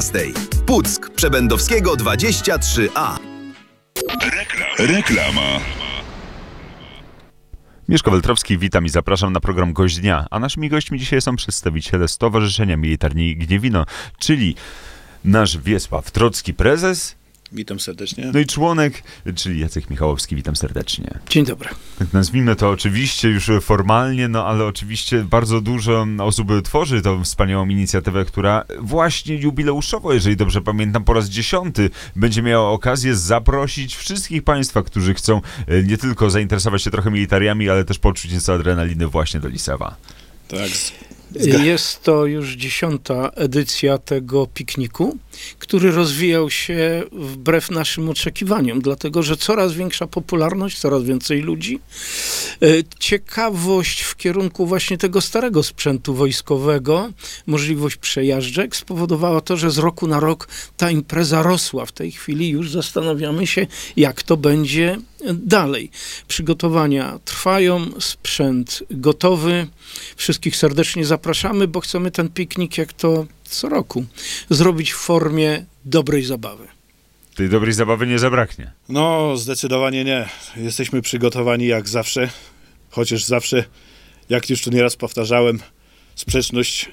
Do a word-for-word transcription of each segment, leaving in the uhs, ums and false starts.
Puck Przebędowskiego dwadzieścia trzy A. Reklama. Mieszko Weltrowski, witam i zapraszam na program Gość Dnia. A naszymi gośćmi dzisiaj są przedstawiciele Stowarzyszenia Militarni Gniewino, czyli nasz Wiesław Trocki, prezes. Witam serdecznie. No i członek, czyli Jacek Michałowski, witam serdecznie. Dzień dobry. Tak nazwijmy to oczywiście już formalnie, no ale oczywiście bardzo dużo osób tworzy tą wspaniałą inicjatywę, która właśnie jubileuszowo, jeżeli dobrze pamiętam, po raz dziesiąty będzie miała okazję zaprosić wszystkich państwa, którzy chcą nie tylko zainteresować się trochę militariami, ale też poczuć nieco adrenaliny właśnie do Lisewa. Tak. Jest to już dziesiąta edycja tego pikniku, który rozwijał się wbrew naszym oczekiwaniom, dlatego że coraz większa popularność, coraz więcej ludzi. Ciekawość w kierunku właśnie tego starego sprzętu wojskowego, możliwość przejażdżek spowodowała to, że z roku na rok ta impreza rosła. W tej chwili już zastanawiamy się, jak to będzie dalej. Przygotowania trwają, sprzęt gotowy. Wszystkich serdecznie zapraszamy, bo chcemy ten piknik, jak to co roku, zrobić w formie dobrej zabawy. Tej dobrej zabawy nie zabraknie. No, zdecydowanie nie. Jesteśmy przygotowani jak zawsze, chociaż zawsze, jak już tu nieraz powtarzałem, sprzeczność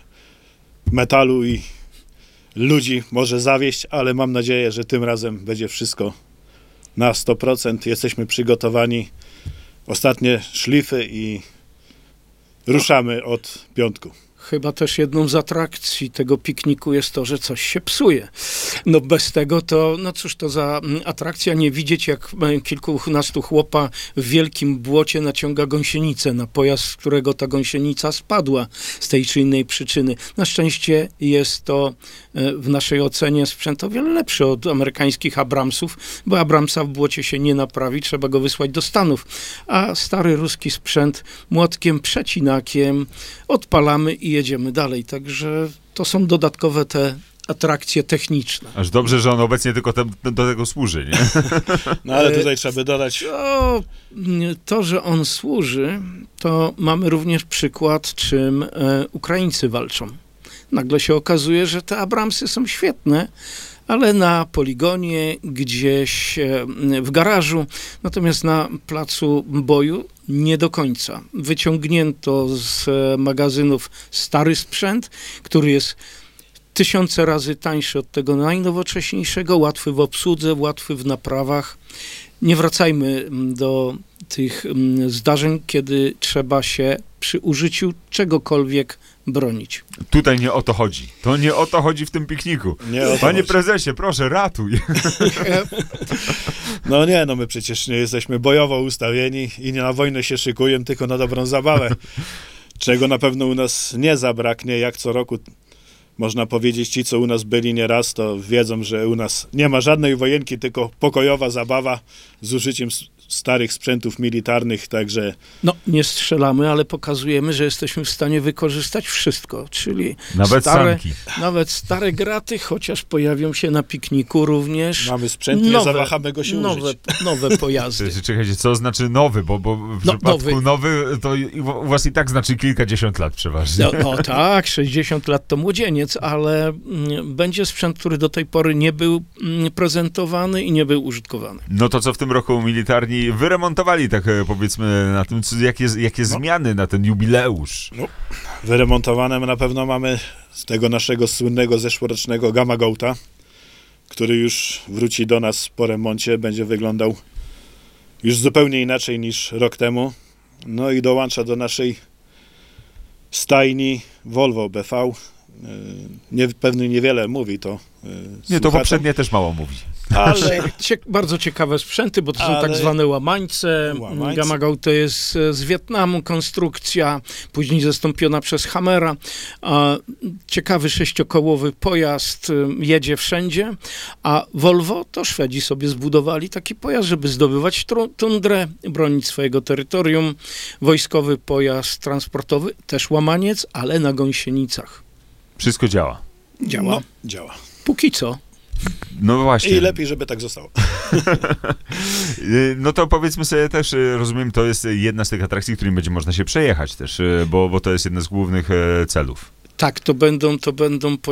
metalu i ludzi może zawieść, ale mam nadzieję, że tym razem będzie wszystko na sto procent. Jesteśmy przygotowani. Ostatnie szlify i ruszamy od piątku. Chyba też jedną z atrakcji tego pikniku jest to, że coś się psuje. No bez tego to, no cóż to za atrakcja, nie widzieć, jak kilkunastu chłopa w wielkim błocie naciąga gąsienicę na pojazd, z którego ta gąsienica spadła z tej czy innej przyczyny. Na szczęście jest to w naszej ocenie sprzęt o wiele lepszy od amerykańskich Abramsów, bo Abramsa w błocie się nie naprawi, trzeba go wysłać do Stanów. A stary ruski sprzęt młotkiem, przecinakiem odpalamy i jedziemy dalej. Także to są dodatkowe te atrakcje techniczne. Aż dobrze, że on obecnie tylko te, do tego służy, nie? No ale tutaj trzeba by dodać... To, to, że on służy, to mamy również przykład, czym e, Ukraińcy walczą. Nagle się okazuje, że te Abramsy są świetne, ale na poligonie, gdzieś w garażu, natomiast na placu boju nie do końca. Wyciągnięto z magazynów stary sprzęt, który jest tysiące razy tańszy od tego najnowocześniejszego, łatwy w obsłudze, łatwy w naprawach. Nie wracajmy do tych zdarzeń, kiedy trzeba się przy użyciu czegokolwiek bronić. Tutaj nie o to chodzi. To nie o to chodzi w tym pikniku. Nie o to Panie chodzi. prezesie, proszę, ratuj. No nie, no my przecież nie jesteśmy bojowo ustawieni i nie na wojnę się szykujemy, tylko na dobrą zabawę. Czego na pewno u nas nie zabraknie, jak co roku można powiedzieć, ci co u nas byli nieraz, to wiedzą, że u nas nie ma żadnej wojenki, tylko pokojowa zabawa z użyciem starych sprzętów militarnych, także... No, nie strzelamy, ale pokazujemy, że jesteśmy w stanie wykorzystać wszystko, czyli Nawet stare, sanki. nawet stare graty, chociaż pojawią się na pikniku również Mamy sprzęt, nie nowe, zawahamy go się nowe, użyć. nowe pojazdy. Czekajcie, co znaczy nowy, bo, bo w No, przypadku nowy. nowy to u was i tak znaczy kilkadziesiąt lat przeważnie. No, no tak, sześćdziesiąt lat to młodzieniec, ale mm, będzie sprzęt, który do tej pory nie był mm, prezentowany i nie był użytkowany. No to co w tym roku militarni wyremontowali, tak e, powiedzmy, na tym, co, jakie, jakie No. zmiany na ten jubileusz. No, wyremontowane na pewno mamy z tego naszego słynnego zeszłorocznego Gamma Goata, który już wróci do nas po remoncie, będzie wyglądał już zupełnie inaczej niż rok temu. No i dołącza do naszej stajni Volvo B V. Nie, pewnie niewiele mówi to yy, Nie, to słuchaczom, poprzednie też mało mówi. ale Cie, bardzo ciekawe sprzęty, bo to są Ale- tak zwane łamańce. Łamańce. Gamma Goat to jest e, z Wietnamu konstrukcja, później zastąpiona przez Hammera. A, ciekawy sześciokołowy pojazd e, jedzie wszędzie, a Volvo to Szwedzi sobie zbudowali taki pojazd, żeby zdobywać tru- tundrę, bronić swojego terytorium. Wojskowy pojazd transportowy, też łamaniec, ale na gąsienicach. Wszystko działa. Działa. no, działa. Póki co. No właśnie. I lepiej, żeby tak zostało. No to powiedzmy sobie też, rozumiem, to jest jedna z tych atrakcji, którymi będzie można się przejechać też, bo, bo to jest jeden z głównych celów. Tak, to będą, to będą